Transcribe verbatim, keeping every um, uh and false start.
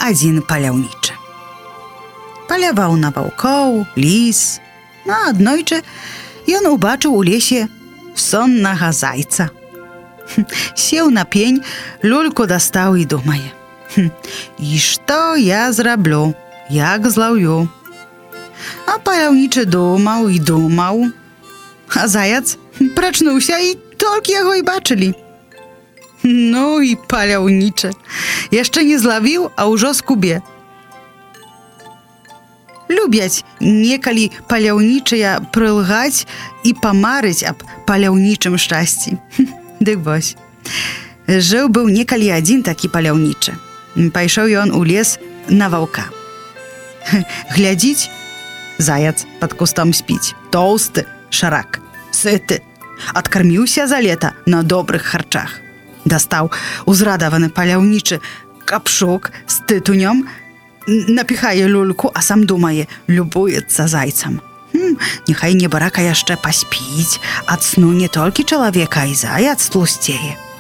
адзін паляўнічы. Паляваў на ваўкоў, ліс. На аднойчы ён убачыў у лесе соннага зайца. Сеў на пень, люльку дастаў і думае: «І што я зраблю, як злаўлю?» А паляўнічы думаў і думаў. А заяц прачнуўся, і толькі яго і бачылі. Ну і паляўнічы. Яшчэ не злавіў, а ўжо скубе. Любяць некалі паляўнічыя прылгаць і памарыць аб паляўнічым шчасці. Дык вось. Жыў быў некалі адзін такі паляўнічы. Пайшоў ён у лес на ваўка. Глядзіць, заяц пад кустом спіць. Тоўсты, шарак, сыты. Адкарміўся за лета на добрых харчах. Дастаў узрадаваны паляўнічы капшук з тытунём, напіхае люльку, а сам думае, любуецца зайцам. Хм, няхай небарака яшчэ паспіць, ад сну не толькі чалавека, а і заяц тлусцее.